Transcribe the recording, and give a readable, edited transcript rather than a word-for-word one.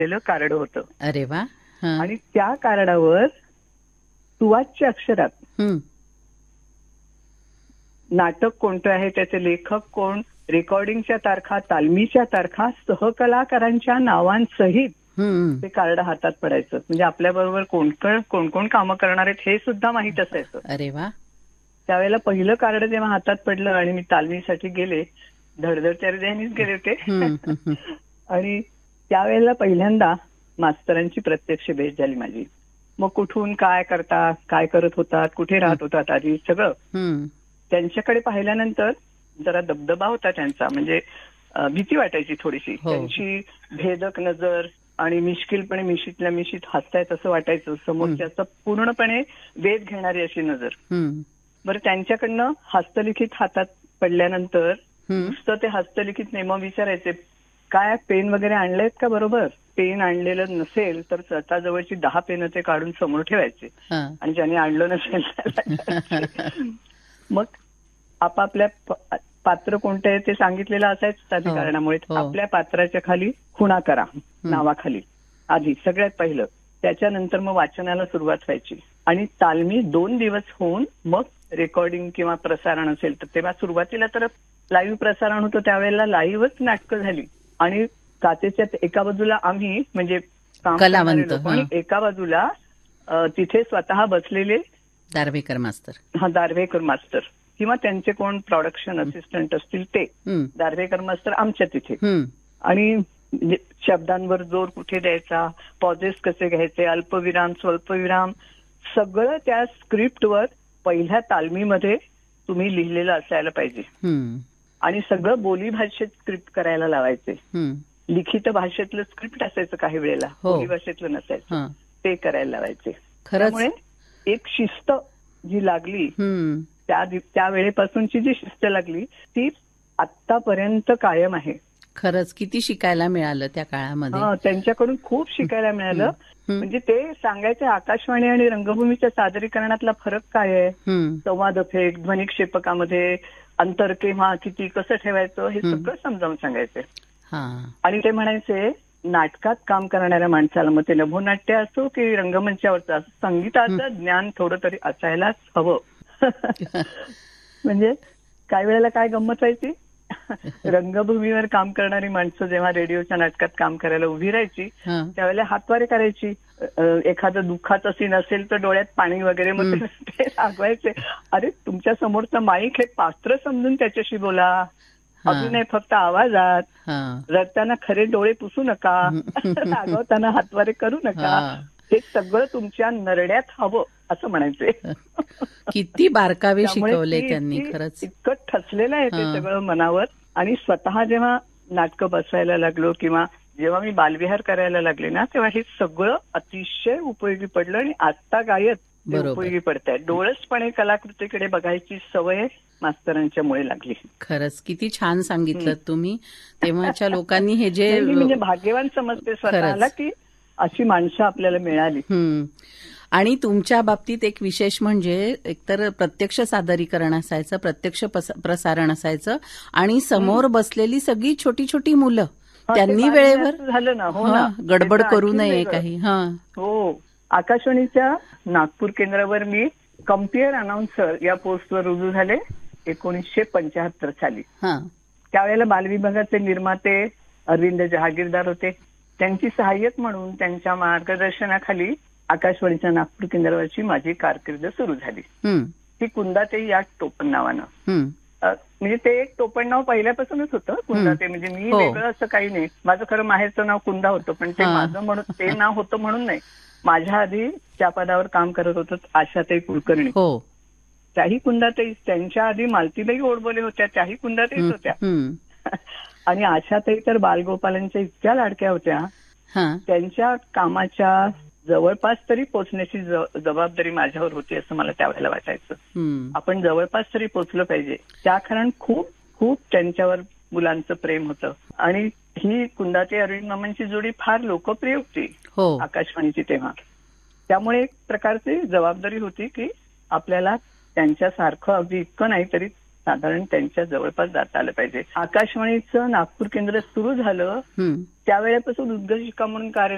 Card होतं. अरे वा. हा. आणि त्या कार्डावर सुवाच्य अक्षरात हं. नाटक कोणतं आहे, त्याचे लेखक कोण, रेकॉर्डिंगच्या तारखा, तालमीच्या तारखा, सहकलाकारांच्या नावांसहित हं. ते कार्ड हातात पडायचं. म्हणजे आपल्याबरोबर कोण कोण कामं करणार आहेत हे सुद्धा माहीत असायचं. अरे वा. त्यावेळेला पहिलं कार्ड जेव्हा हातात पडलं आणि मी तालमीसाठी गेले, धडधडत्या हृदयानेच गेले होते. हं, हं, हं. आणि त्यावेळेला पहिल्यांदा मास्तरांची प्रत्यक्ष भेट झाली माझी. मग कुठून काय करतात, काय करत होतात, कुठे राहत होतात, आधी सगळं हं. त्यांच्याकडे पाहिल्यानंतर जरा दबदबा होता त्यांचा. म्हणजे भीती वाटायची थोडीशी. हो. त्यांची भेदक नजर आणि मिश्किलपणे मिशीतल्या मिशीत हसतायत असं वाटायचं. समोरच्याचं पूर्णपणे वेध घेणारी अशी नजर. हं. बरं, त्यांच्याकडनं हस्तलिखित हातात पडल्यानंतर हं. नुसतं ते हस्तलिखित नाही, मग विचारायचे काय पेन वगैरे आणलेत का बरोबर. पेन आणलेलं नसेल तर स्वतःजवळची 10 पेनं ते काढून समोर ठेवायचे. हा. आणि ज्याने आणलं नसेल त्याला मग आपापल्या पात्र कोणतं आहे ते सांगितलेलं असायचं त्या कारणामुळे आपल्या पात्राच्या खाली खुणा करा नावाखाली आधी सगळ्यात पहिलं. त्याच्यानंतर मग वाचनाला सुरुवात व्हायची. आणि तालमी 2 दिवस होऊन मग रेकॉर्डिंग किंवा प्रसारण असेल तर तेव्हा सुरुवातीला तर लाईव्ह प्रसारण होतं. त्यावेळेला लाईव्हच नाटकं झाली. आणि काचेच्या एका बाजूला आम्ही म्हणजे काम करणारे लोक आणि एका बाजूला तिथे स्वतः बसलेले दारव्हेकर मास्तर. हा, दारव्हेकर मास्तर किंवा त्यांचे कोण प्रोडक्शन असिस्टंट असतील ते दारव्हेकर मास्तर आमच्या तिथे. आणि शब्दांवर जोर कुठे द्यायचा, पॉझेस कसे घ्यायचे, अल्पविराम स्वल्पविराम सगळं त्या स्क्रिप्टवर पहिल्या तालमीमध्ये तुम्ही लिहिलेलं असायला पाहिजे. आणि सगळं बोली भाषेत स्क्रिप्ट करायला लावायचे. लिखित भाषेतलं स्क्रिप्ट असायचं काही वेळेला, बोली भाषेतलं नसायचं, ते करायला लावायचे. त्यामुळे एक शिस्त जी लागली त्या वेळेपासूनची जी शिस्त लागली ती आतापर्यंत कायम आहे. खरंच किती शिकायला मिळालं त्या काळामध्ये. त्यांच्याकडून खूप शिकायला मिळालं. म्हणजे ते सांगायचे आकाशवाणी आणि रंगभूमीच्या सादरीकरणातला फरक काय आहे, संवाद इफेक्ट, ध्वनिक्षेपकामध्ये अंतर केव्हा किती कसं ठेवायचं हे सगळं समजावून सांगायचे. आणि ते म्हणायचे नाटकात काम करणाऱ्या माणसाला, मग ते लघुनाट्य असो की रंगमंचावरचं असो, संगीताचं ज्ञान थोडं तरी असायलाच हवं. म्हणजे काही वेळेला काय गंमत व्हायची, रंगभूमीवर काम करणारी माणसं जेव्हा रेडिओच्या नाटकात काम करायला उभी राहायची त्यावेळेला हातवारे करायची. एखादं दुःखाचं सीन असेल तर डोळ्यात पाणी वगैरे, मग ते सांगवायचे अरे तुमच्या समोरचा माईक हे पात्र समजून त्याच्याशी बोला, अभिनय फक्त आवाजात, रडताना खरे डोळे पुसू नका, रागवताना हातवारे करू नका, हे सगळं तुमच्या नरड्यात हवं असं म्हणायचे. किती बारकावे शिकवले त्यांनी. खरंच इतकं ठसलेलं आहे ते सगळं मनावर. आणि स्वतः जेव्हा नाटकं बसवायला लागलो किंवा जेव्हा मी बालविहार करायला लागले ना तेव्हा हे सगळं अतिशय उपयोगी पडलं. आणि आत्ता गायत उपयोगी पडत आहे. डोळसपणे कलाकृतीकडे बघायची सवय मास्तरांच्यामुळे लागली. खरंच किती छान सांगितलं तुम्ही. तेव्हाच्या लोकांनी हे जे म्हणजे भाग्यवान समजते स्वतःला की अशी माणसं आपल्याला मिळाली. आणि तुमच्या बाबतीत एक विशेष म्हणजे एकतर प्रत्यक्ष सादरीकरण असायचं, प्रत्यक्ष प्रसारण असायचं आणि समोर बसलेली सगळी छोटी छोटी मुलं त्यांनी वेळेवर झालं ना, गडबड करू नये काही. हो, आकाशवाणीच्या नागपूर केंद्रावर मी कम्पेअर अनाउन्सर या पोस्टवर रुजू झाले 1975 साली. त्यावेळेला बालविभागाचे निर्माते अरविंद जहागीरदार होते. त्यांची सहाय्यक म्हणून त्यांच्या मार्गदर्शनाखाली आकाशवाणीच्या नागपूर केंद्रावरची माझी कारकीर्द सुरू झाली. ती कुंदाते या टोपण नावानं. म्हणजे ते एक टोपण नाव पहिल्यापासूनच होतं कुंदाते. म्हणजे मी वेगळं असं काही नाही. माझं खरं माहेरचं नाव कुंदा होतं पण ते माझं म्हणून ते नाव होतं म्हणून नाही. माझ्या आधी ज्या पदावर काम करत होतं आशाताई कुलकर्णी, त्याही कुंदाताई. त्यांच्या आधी मालतीबाई ओडबोले होत्या, त्याही कुंदाताईच होत्या. आणि आशाताई तर बालगोपालांच्या इतक्या लाडक्या होत्या. त्यांच्या कामाच्या जवळपास तरी पोचण्याची जबाबदारी माझ्यावर होती असं मला त्यावेळेला वाटायचं. आपण जवळपास तरी पोचलं पाहिजे. त्या कारण खूप खूप त्यांच्यावर मुलांचं प्रेम होतं. आणि ही कुंदाते अरविंद मामांची जोडी फार लोकप्रिय होती आकाशवाणीची तेव्हा. त्यामुळे एक प्रकारची जबाबदारी होती की आपल्याला त्यांच्यासारखं अगदी इतकं नाही तरी साधारण त्यांच्या जवळपास जाता आलं पाहिजे. आकाशवाणीचं नागपूर केंद्र सुरू झालं त्यावेळेपासून उद्घोषिका म्हणून कार्य